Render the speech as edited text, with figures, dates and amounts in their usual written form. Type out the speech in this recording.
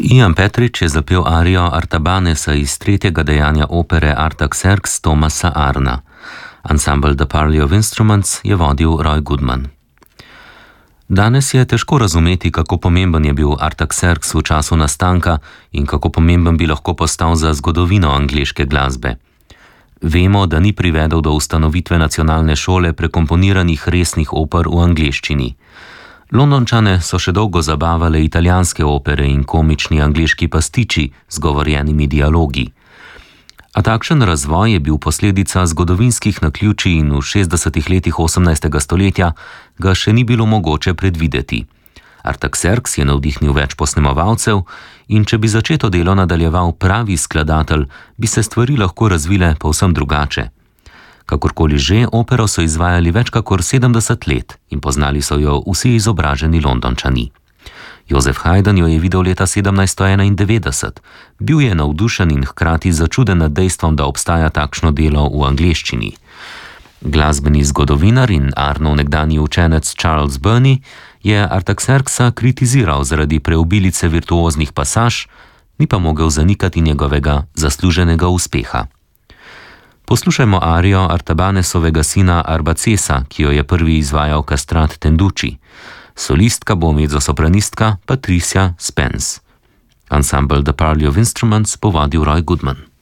Ian Petrič je zapel arijo Artabanesa iz tretjega dejanja opere Artaxerxes Thomasa Arna. Ensemble The Parley of Instruments je vodil Roy Goodman. Danes je težko razumeti, kako pomemben je bil Artaxerxes v času nastanka in kako pomemben bi lahko postal za zgodovino angleške glasbe. Vemo, da ni privedel do ustanovitve nacionalne šole prekomponiranih resnih oper v angleščini. Londončane so še dolgo zabavale italijanske opere in komični angleški pastiči z govorjenimi dialogi. A takšen razvoj je bil posledica zgodovinskih naključij in v 60. letih 18. stoletja ga še ni bilo mogoče predvideti. Artaxerxes je navdihnil več posnemovalcev in če bi začeto delo nadaljeval pravi skladatelj, bi se stvari lahko razvile povsem drugače. Kakorkoli že, opero so izvajali več kakor 70 let in poznali so jo vsi izobraženi Londončani. Joseph Haydn jo je videl leta 1791. Bil je navdušen in hkrati začuden nad dejstvom, da obstaja takšno delo v angleščini. Glasbeni zgodovinar in Arnov nekdanji učenec Charles Burney je Artaxerxesa kritiziral zaradi preobilice virtuoznih pasaž, ni pa mogel zanikati njegovega zasluženega uspeha. Poslušajmo arijo Artabanesovega sina Arbacesa, ki jo je prvi izvajal Castrat Tenducci. Solistka bo mezzosopranistka Patricia Spence. Ensemble The Parley of Instruments bo vodil Roy Goodman.